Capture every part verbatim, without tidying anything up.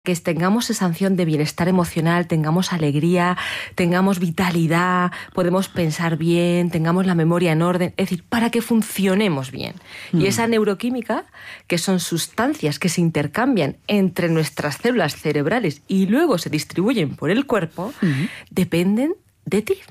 que tengamos sensación de bienestar emocional, tengamos alegría, tengamos vitalidad, podemos pensar bien, tengamos la memoria en orden, es decir, para que funcionemos bien. Mm. Y esa neuroquímica, que son sustancias que se intercambian entre nuestras células cerebrales y luego se distribuyen por el cuerpo, mm. dependen de ti.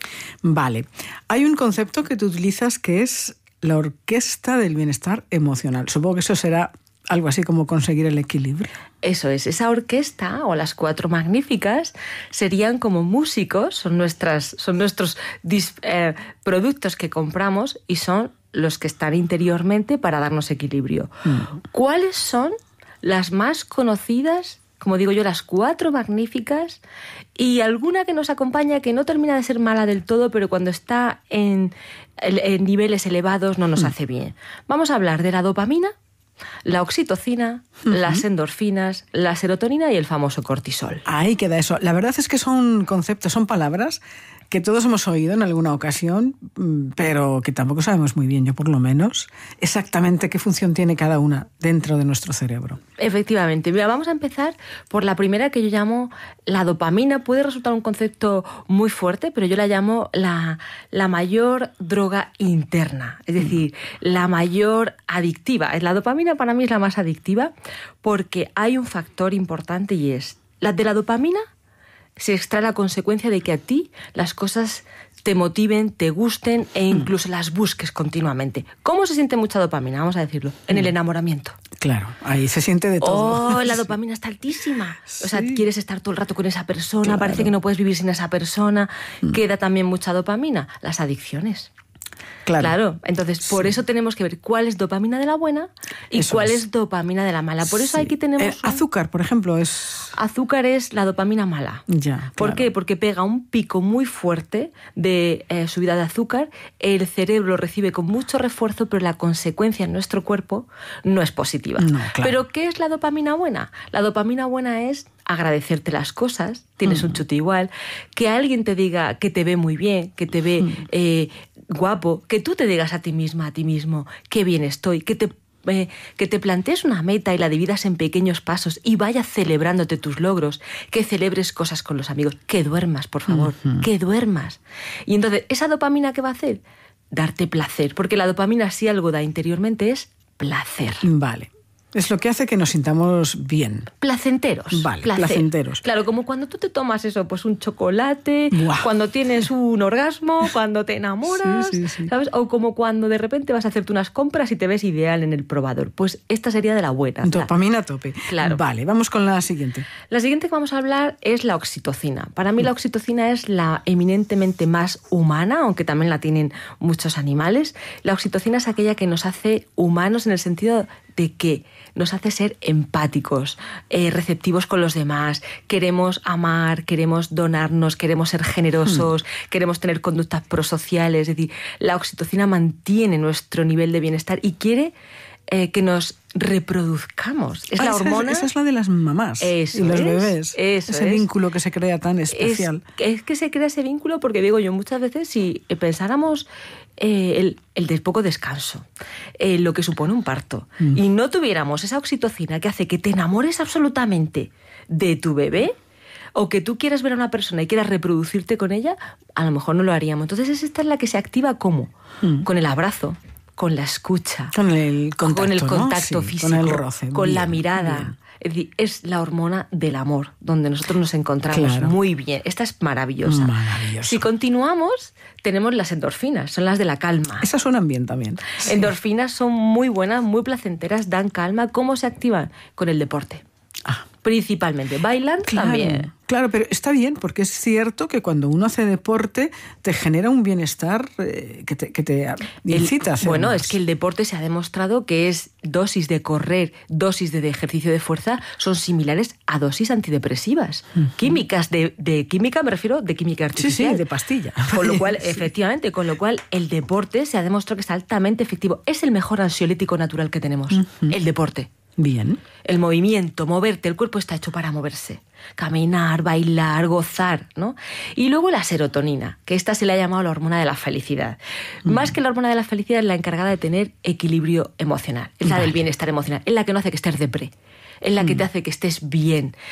Vale. Hay un concepto que tú utilizas que es la orquesta del bienestar emocional. Supongo que eso será algo así como conseguir el equilibrio. Eso es, esa orquesta o las cuatro magníficas serían como músicos, son, nuestras, son nuestros dis, eh, productos que compramos y son los que están interiormente para darnos equilibrio. Mm. ¿Cuáles son las más conocidas? Como digo yo, las cuatro magníficas y alguna que nos acompaña que no termina de ser mala del todo, pero cuando está en, en niveles elevados no nos mm. hace bien. Vamos a hablar de la dopamina, la oxitocina, uh-huh. las endorfinas, la serotonina y el famoso cortisol. Ahí queda eso. La verdad es que son conceptos, son palabras que todos hemos oído en alguna ocasión, pero que tampoco sabemos muy bien, yo por lo menos, exactamente qué función tiene cada una dentro de nuestro cerebro. Efectivamente. Mira, vamos a empezar por la primera que yo llamo la dopamina. Puede resultar un concepto muy fuerte, pero yo la llamo la, la mayor droga interna, es decir, mm. la mayor adictiva. La dopamina para mí es la más adictiva porque hay un factor importante y es la de la dopamina. Se extrae la consecuencia de que a ti las cosas te motiven, te gusten e incluso mm. las busques continuamente. ¿Cómo se siente mucha dopamina? Vamos a decirlo. En mm. el enamoramiento. Claro, ahí se siente de todo. Oh, la dopamina está altísima. Sí. O sea, quieres estar todo el rato con esa persona, claro. Parece que no puedes vivir sin esa persona. Mm. Queda también mucha dopamina. Las adicciones. Claro. Claro, entonces por sí. eso tenemos que ver cuál es dopamina de la buena y eso cuál es. es dopamina de la mala. Por eso sí. aquí tenemos... Eh, azúcar, por ejemplo, es... Azúcar es la dopamina mala. Ya, ¿Por claro. qué? Porque pega un pico muy fuerte de eh, subida de azúcar, el cerebro lo recibe con mucho refuerzo, pero la consecuencia en nuestro cuerpo no es positiva. No, claro. ¿Pero qué es la dopamina buena? La dopamina buena es agradecerte las cosas, tienes mm. un chute igual, que alguien te diga que te ve muy bien, que te ve... Mm. Eh, guapo, que tú te digas a ti misma, a ti mismo, qué bien estoy, que te, eh, que te plantees una meta y la dividas en pequeños pasos y vayas celebrándote tus logros, que celebres cosas con los amigos, que duermas, por favor, uh-huh. que duermas. Y entonces, ¿esa dopamina qué va a hacer? Darte placer, porque la dopamina si algo da interiormente es placer. Vale. Es lo que hace que nos sintamos bien. Placenteros. Vale, placer. placenteros. Claro, como cuando tú te tomas eso, pues un chocolate, Buah. cuando tienes un orgasmo, cuando te enamoras, sí, sí, sí. ¿sabes? O como cuando de repente vas a hacerte unas compras y te ves ideal en el probador. Pues esta sería de la buena. Dopamina a tope. Claro. Vale, vamos con la siguiente. La siguiente que vamos a hablar es la oxitocina. Para mí la oxitocina es la eminentemente más humana, aunque también la tienen muchos animales. La oxitocina es aquella que nos hace humanos en el sentido de que nos hace ser empáticos, eh, receptivos con los demás, queremos amar, queremos donarnos, queremos ser generosos, hmm. queremos tener conductas prosociales. Es decir, la oxitocina mantiene nuestro nivel de bienestar y quiere eh, que nos reproduzcamos. Es ah, la esa hormona... Es, esa es la de las mamás eso y los es, bebés. Eso ese es. vínculo que se crea tan especial. Es, es que se crea ese vínculo porque, digo yo, muchas veces si pensáramos eh, el, el de poco descanso, eh, lo que supone un parto, mm. y no tuviéramos esa oxitocina que hace que te enamores absolutamente de tu bebé, o que tú quieras ver a una persona y quieras reproducirte con ella, a lo mejor no lo haríamos. Entonces esta es la que se activa ¿cómo? Mm. Con el abrazo, con la escucha, con el contacto, con el contacto ¿no? sí, físico, con el roce, con bien, la mirada. Bien. Es decir, es la hormona del amor, donde nosotros nos encontramos claro. muy bien. Esta es maravillosa. Maravillosa. Si continuamos, tenemos las endorfinas, son las de la calma. Esas suenan bien también. Sí. Endorfinas son muy buenas, muy placenteras, dan calma. ¿Cómo se activan? Con el deporte. Ah. Principalmente. Bailan claro, también. Claro, pero está bien, porque es cierto que cuando uno hace deporte te genera un bienestar eh, que te, que te incita el, a hacer Bueno, más. Es que el deporte se ha demostrado que es dosis de correr, dosis de ejercicio de fuerza, son similares a dosis antidepresivas. Uh-huh. Químicas, de, de química me refiero de química artificial. Sí, sí, de pastilla. Con lo cual, sí. efectivamente, con lo cual el deporte se ha demostrado que es altamente efectivo. Es el mejor ansiolítico natural que tenemos, uh-huh. el deporte. Bien. El movimiento, moverte, el cuerpo está hecho para moverse. Caminar, bailar, gozar, ¿no? Y luego la serotonina, que esta se le ha llamado la hormona de la felicidad. Mm. Más que la hormona de la felicidad, es la encargada de tener equilibrio emocional. Es la vale. del bienestar emocional. Es la que no hace que estés depre. Es la que mm. te hace que estés bien.